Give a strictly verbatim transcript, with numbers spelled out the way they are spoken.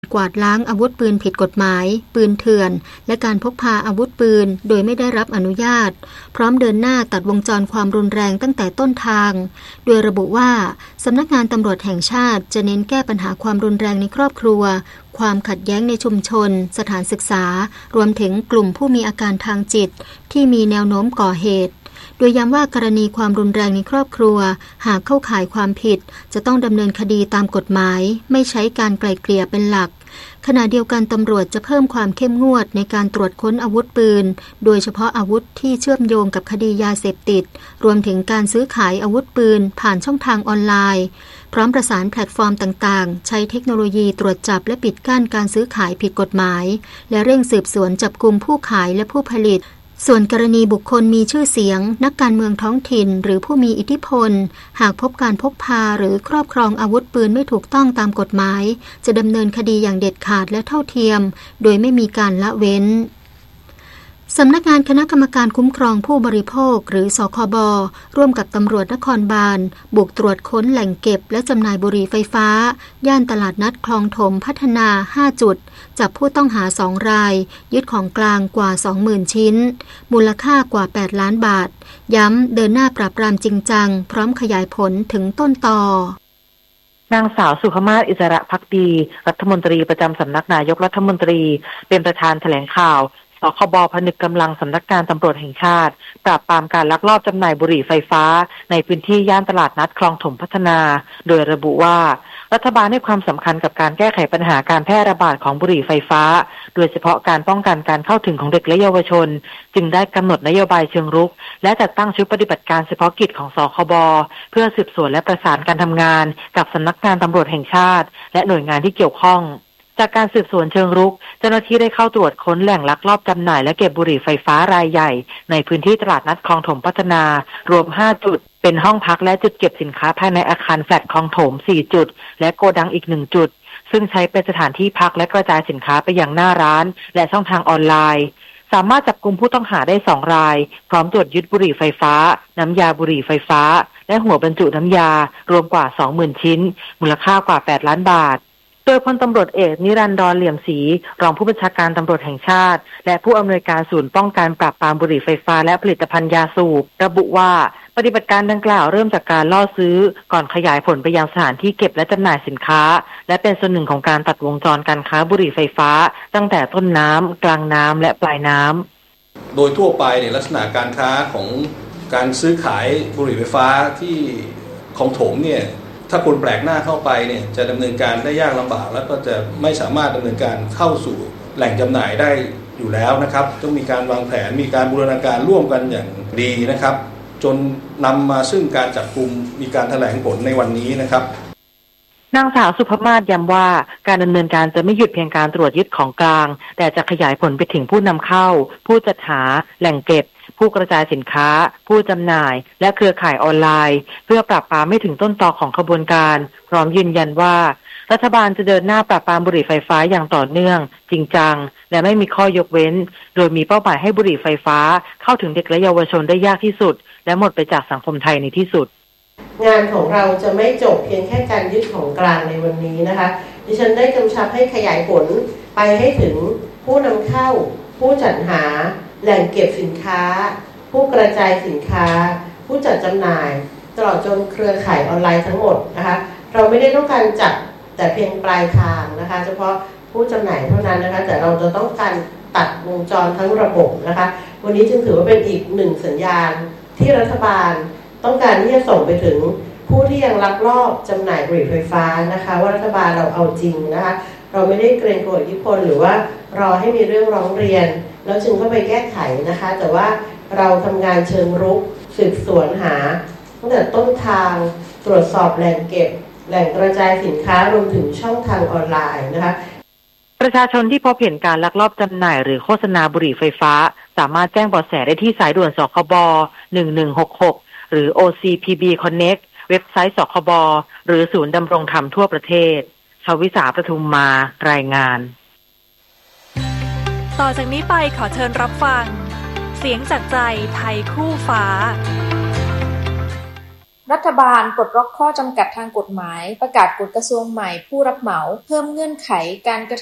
กวาดล้างอาวุธปืนผิดกฎหมายปืนเถื่อนและการพกพาอาวุธปืนโดยไม่ได้รับอนุญาตพร้อมเดินหน้าตัดวงจรความรุนแรงตั้งแต่ต้นทางโดยระบุว่าสำนักงานตำรวจแห่งชาติจะเน้นแก้ปัญหาความรุนแรงในครอบครัวความขัดแย้งในชุมชนสถานศึกษารวมถึงกลุ่มผู้มีอาการทางจิตที่มีแนวโน้มก่อเหตุโดยย้ำว่ากรณีความรุนแรงในครอบครัวหากเข้าข่ายความผิดจะต้องดำเนินคดีตามกฎหมายไม่ใช้การไกล่เกลี่ยเป็นหลักขณะเดียวกันตำรวจจะเพิ่มความเข้มงวดในการตรวจค้นอาวุธปืนโดยเฉพาะอาวุธที่เชื่อมโยงกับคดียาเสพติดรวมถึงการซื้อขายอาวุธปืนผ่านช่องทางออนไลน์พร้อมประสานแพลตฟอร์มต่างๆใช้เทคโนโลยีตรวจจับและปิดกั้นการซื้อขายผิดกฎหมายและเร่งสืบสวนจับกุมผู้ขายและผู้ผลิตส่วนกรณีบุคคลมีชื่อเสียงนักการเมืองท้องถิ่นหรือผู้มีอิทธิพลหากพบการพกพาหรือครอบครองอาวุธปืนไม่ถูกต้องตามกฎหมายจะดำเนินคดีอย่างเด็ดขาดและเท่าเทียมโดยไม่มีการละเว้นสำนักงานคณะกรรมการคุ้มครองผู้บริโภคหรือสคบร่วมกับตำรวจนครบาลบุกตรวจค้นแหล่งเก็บและจำหน่ายบุหรี่ไฟฟ้าย่านตลาดนัดคลองถมพัฒนาห้าจุดจับผู้ต้องหาสองรายยึดของกลางกว่า สองหมื่น ชิ้นมูลค่ากว่าแปดล้านบาทย้ำเดินหน้าปราบปรามจริงจังพร้อมขยายผลถึงต้นตอนางสาวสุขมาศอิสระภักดีรัฐมนตรีประจำสำนักนายกรัฐมนตรีเป็นประธานแถลงข่าวสคบผนึกกำลังสำนักงานตำรวจแห่งชาติปราบปรามการลักลอบจำหน่ายบุหรี่ไฟฟ้าในพื้นที่ย่านตลาดนัดคลองถมพัฒนาโดยระบุว่ารัฐบาลให้ความสำคัญกับการแก้ไขปัญหาการแพร่ระบาดของบุหรี่ไฟฟ้าโดยเฉพาะการป้องกันการเข้าถึงของเด็กและเยาวชนจึงได้กำหนดนโยบายเชิงรุกและจัดตั้งชุดปฏิบัติการเฉพาะกิจของสคบเพื่อสืบสวนและประสานการทำงานกับสำนักงานตำรวจแห่งชาติและหน่วยงานที่เกี่ยวข้องจากการสืบสวนเชิงรุกเจ้าหน้าที่ได้เข้าตรวจค้นแหล่งลักลอบจำหน่ายและเก็บบุหรี่ไฟฟ้ารายใหญ่ในพื้นที่ตลาดนัดคลองถมพัฒนารวมห้าจุดเป็นห้องพักและจุดเก็บสินค้าภายในอาคารแฟลตคลองถมสี่จุดและโกดังอีกหนึ่งจุดซึ่งใช้เป็นสถานที่พักและกระจายสินค้าไปยังหน้าร้านและช่องทางออนไลน์สามารถจับกุมผู้ต้องหาได้สองรายพร้อมตรวจยึดบุหรี่ไฟฟ้าน้ำยาบุหรี่ไฟฟ้าและหัวบรรจุน้ำยารวมกว่า สองหมื่น ชิ้นมูลค่ากว่าแปดล้านบาทโดยพลตำรวจเอกนิรันดรเหลี่ยมศรีรองผู้บัญชาการตำรวจแห่งชาติและผู้อำนวยการศูนย์ป้องกันปราบปรามบุหรี่ไฟฟ้าและผลิตภัณฑ์ยาสูบระบุว่าปฏิบัติการดังกล่าวเริ่มจากการล่อซื้อก่อนขยายผลไปยังสถานที่เก็บและจำหน่ายสินค้าและเป็นส่วนหนึ่งของการตัดวงจรการค้าบุหรี่ไฟฟ้าตั้งแต่ต้นน้ำกลางน้ำและปลายน้ำโดยทั่วไปในลักษณะการค้าของการซื้อขายบุหรี่ไฟฟ้าที่ของถมเนี่ยถ้าคนแปลกหน้าเข้าไปเนี่ยจะดำเนินการได้ยากลำบากแล้วก็จะไม่สามารถดำเนินการเข้าสู่แหล่งจำหน่ายได้อยู่แล้วนะครับต้องมีการวางแผนมีการบูรณาการร่วมกันอย่างดีนะครับจนนำมาซึ่งการจับกุมมีการแถลงผลในวันนี้นะครับนางสาวสุภมาศย้ำว่าการดำเนินการจะไม่หยุดเพียงการตรวจยึดของกลางแต่จะขยายผลไปถึงผู้นำเข้าผู้จัดหาแหล่งเก็บผู้กระจายสินค้าผู้จำหน่ายและเครือข่ายออนไลน์เพื่อปราบปรามไม่ถึงต้นตอของขบวนการพร้อมยืนยันว่ารัฐบาลจะเดินหน้าปราบปรามบุหรี่ไฟฟ้าอย่างต่อเนื่องจริงจังและไม่มีข้อยกเว้นโดยมีเป้าหมายให้บุหรี่ไฟฟ้าเข้าถึงเด็กและเยาวชนได้ยากที่สุดและหมดไปจากสังคมไทยในที่สุดงานของเราจะไม่จบเพียงแค่การยึดของกลางในวันนี้นะคะดิฉันได้กำชับให้ขยายผลไปให้ถึงผู้นำเข้าผู้จัดหาแหล่งเก็บสินค้าผู้กระจายสินค้าผู้จัดจำหน่ายตลอดจนเครือข่ายออนไลน์ทั้งหมดนะคะเราไม่ได้ต้องการจับแต่เพียงปลายทางนะคะเฉพาะผู้จำหน่ายเท่านั้นนะคะแต่เราจะต้องการตัดวงจรทั้งระบบนะคะวันนี้จึงถือว่าเป็นอีกหนึ่งสัญญาณที่รัฐบาลต้องการที่จะส่งไปถึงผู้ที่ยังลักลอบจำหน่ายบุหรี่ไฟฟ้านะคะว่ารัฐบาลเราเอาจริงนะคะเราไม่ได้เกรงกลัวอิทธิพลหรือว่ารอให้มีเรื่องร้องเรียนแล้วจึงเข้าไปแก้ไขนะคะแต่ว่าเราทำงานเชิงรุกสืบสวนหาตั้งแต่ต้นทางตรวจสอบแหล่งเก็บแหล่งกระจายสินค้ารวมถึงช่องทางออนไลน์นะคะประชาชนที่พบเห็นการลักลอบจำหน่ายหรือโฆษณาบุหรี่ไฟฟ้าสามารถแจ้งเบาะแสได้ที่สายด่วนสคบหนึ่งหนึ่งหกหกหรือ โอ ซี พี บี Connect เว็บไซต์สคบหรือศูนย์ดำรงธรรมทั่วประเทศชวิสาประทุมมารายงานต่อจากนี้ไปขอเชิญรับฟังเสียงจากใจไทยคู่ฟ้ารัฐบาลปลดล็อกข้อจำกัดทางกฎหมายประกาศกฎกระทรวงใหม่ผู้รับเหมาเพิ่มเงื่อนไขการกระ